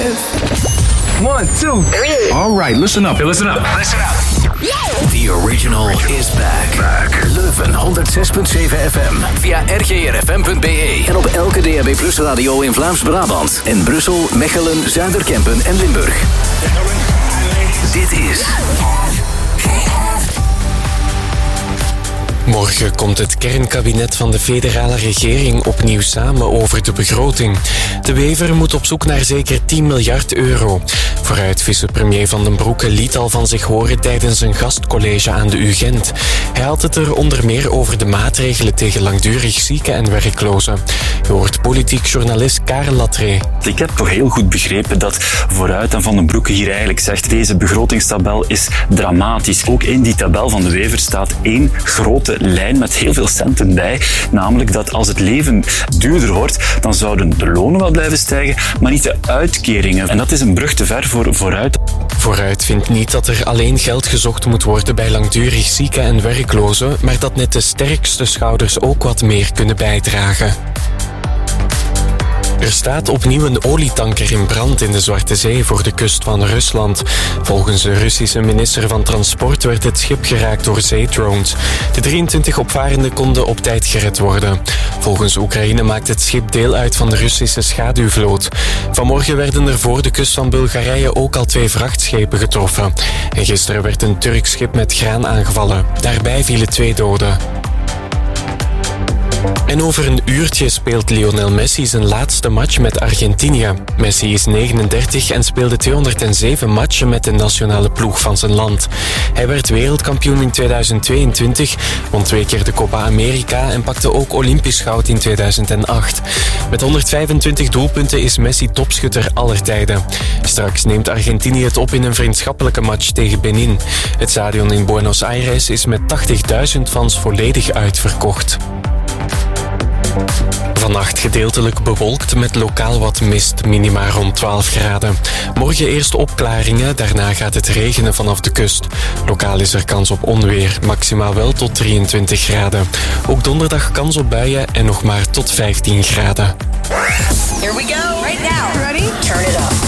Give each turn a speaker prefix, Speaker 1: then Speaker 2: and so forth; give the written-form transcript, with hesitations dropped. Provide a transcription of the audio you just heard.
Speaker 1: 1, 2.
Speaker 2: All right, listen up.
Speaker 1: Listen up.
Speaker 3: The original is back. Leuven 106.7 FM. Via rgrfm.be. En op elke DAB Plus radio in Vlaams-Brabant. En Brussel, Mechelen, Zuiderkempen en Limburg. Dit is...
Speaker 4: Morgen komt het kernkabinet van de federale regering opnieuw samen over de begroting. De Wever moet op zoek naar zeker 10 miljard euro. Vooruit vicepremier Van den Broeke liet al van zich horen tijdens een gastcollege aan de UGent. Hij had het er onder meer over de maatregelen tegen langdurig zieken en werklozen. Je hoort politiek journalist Karel Latré.
Speaker 5: Ik heb toch heel goed begrepen dat Vooruit en Van den Broeke hier eigenlijk zegt deze begrotingstabel is dramatisch. Ook in die tabel van de Wever staat één grote lijn met heel veel centen bij. Namelijk dat als het leven duurder wordt, dan zouden de lonen wel blijven stijgen, maar niet de uitkeringen. En dat is een brug te ver voor Vooruit.
Speaker 4: Vooruit vindt niet dat er alleen geld gezocht moet worden bij langdurig zieken en werklozen, maar dat net de sterkste schouders ook wat meer kunnen bijdragen. Er staat opnieuw een olietanker in brand in de Zwarte Zee voor de kust van Rusland. Volgens de Russische minister van Transport werd het schip geraakt door zeedrones. De 23 opvarenden konden op tijd gered worden. Volgens Oekraïne maakt het schip deel uit van de Russische schaduwvloot. Vanmorgen werden er voor de kust van Bulgarije ook al 2 vrachtschepen getroffen. En gisteren werd een Turks schip met graan aangevallen. Daarbij vielen 2 doden. En over een uurtje speelt Lionel Messi zijn laatste match met Argentinië. Messi is 39 en speelde 207 matchen met de nationale ploeg van zijn land. Hij werd wereldkampioen in 2022, won 2 keer de Copa America en pakte ook Olympisch goud in 2008. Met 125 doelpunten is Messi topschutter aller tijden. Straks neemt Argentinië het op in een vriendschappelijke match tegen Benin. Het stadion in Buenos Aires is met 80.000 fans volledig uitverkocht. Vannacht gedeeltelijk bewolkt met lokaal wat mist, minima rond 12 graden. Morgen eerst opklaringen, daarna gaat het regenen vanaf de kust. Lokaal is er kans op onweer, maximaal wel tot 23 graden. Ook donderdag kans op buien en nog maar tot 15 graden.
Speaker 6: Here we go. Right now. Ready? Turn it up.